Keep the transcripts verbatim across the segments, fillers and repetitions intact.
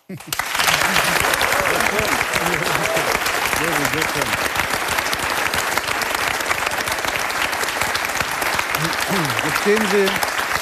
Jetzt stehen Sie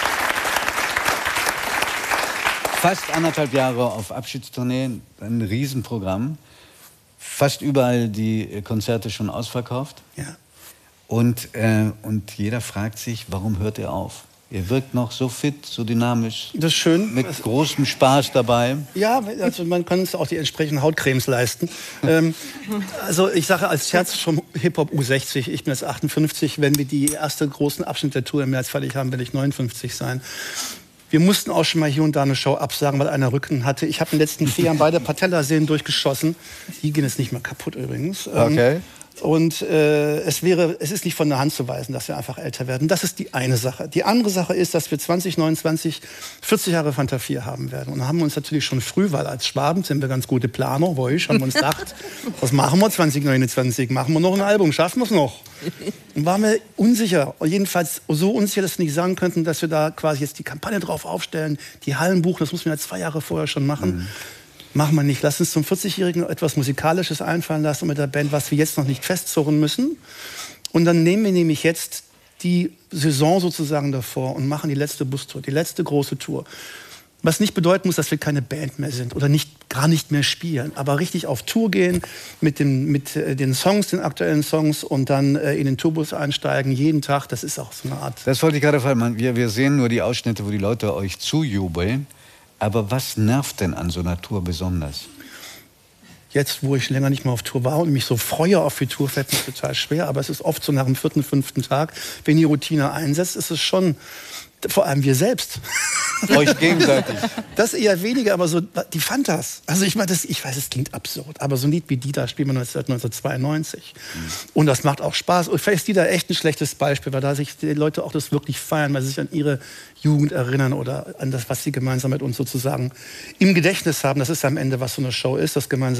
fast anderthalb Jahre auf Abschiedstournee, ein Riesenprogramm. Fast überall die Konzerte schon ausverkauft. Ja. Und, äh, und jeder fragt sich, warum hört ihr auf? Ihr wirkt noch so fit, so dynamisch. Das ist schön. Mit großem Spaß dabei. Ja, also man kann uns auch die entsprechenden Hautcremes leisten. ähm, also ich sage als Scherz vom Hip-Hop U sechzig, ich bin jetzt achtundfünfzig, wenn wir die erste großen Abschnitt der Tour im März fertig haben, werde ich neunundfünfzig sein. Wir mussten auch schon mal hier und da eine Show absagen, weil einer Rücken hatte. Ich habe in den letzten vier Jahren beide Patellasehnen durchgeschossen. Die gehen jetzt nicht mehr kaputt übrigens. Okay. Und äh, es wäre, es ist nicht von der Hand zu weisen, dass wir einfach älter werden. Das ist die eine Sache. Die andere Sache ist, dass wir zwanzig neunundzwanzig vierzig Jahre Fanta vier haben werden. Und da haben wir uns natürlich schon früh, weil als Schwaben sind wir ganz gute Planer, wo ich, haben wir uns gedacht, was machen wir zwanzig neunundzwanzig? Machen wir noch ein Album? Schaffen wir es noch? Und waren wir unsicher. Und jedenfalls so unsicher, dass wir nicht sagen könnten, dass wir da quasi jetzt die Kampagne drauf aufstellen, die Hallen buchen. Das mussten wir ja zwei Jahre vorher schon machen. Mhm. Machen wir nicht. Lass uns zum vierzigjährigen etwas Musikalisches einfallen lassen mit der Band, was wir jetzt noch nicht festzurren müssen. Und dann nehmen wir nämlich jetzt die Saison sozusagen davor und machen die letzte Bustour, die letzte große Tour. Was nicht bedeuten muss, dass wir keine Band mehr sind oder nicht, gar nicht mehr spielen, aber richtig auf Tour gehen mit, dem, mit äh, den Songs, den aktuellen Songs und dann äh, in den Tourbus einsteigen, jeden Tag. Das ist auch so eine Art... Das wollte ich gerade fragen. Wir, wir sehen nur die Ausschnitte, wo die Leute euch zujubeln. Aber was nervt denn an so einer Tour besonders? Jetzt, wo ich länger nicht mehr auf Tour war und mich so freue auf die Tour, fällt mir total schwer. Aber es ist oft so nach dem vierten, fünften Tag, wenn die Routine einsetzt, ist es schon, vor allem wir selbst. Euch gegenseitig. Das eher weniger, aber so die Fantas. Also ich meine, das, ich weiß, es klingt absurd, aber so ein Lied wie die da spielen wir seit neunzehnhundertzweiundneunzig. Mhm. Und das macht auch Spaß. Und vielleicht ist die da echt ein schlechtes Beispiel, weil da sich die Leute auch das wirklich feiern, weil sie sich an ihre Jugend erinnern oder an das, was sie gemeinsam mit uns sozusagen im Gedächtnis haben. Das ist am Ende, was so eine Show ist, das gemeinsame